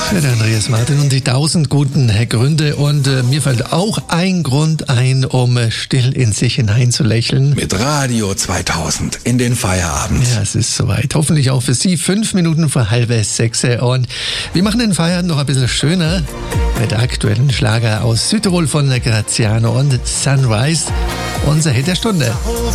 Ja, der Andreas Martin und die 1000 guten Gründe. Und mir fällt auch ein Grund ein, um still in sich hineinzulächeln. Mit Radio 2000 in den Feierabend. Ja, es ist soweit. Hoffentlich auch für Sie. 5 Minuten vor 5:30. Und wir machen den Feierabend noch ein bisschen schöner mit der aktuellen Schlager aus Südtirol von Graziano und Sunrise. Unser Hit der Stunde.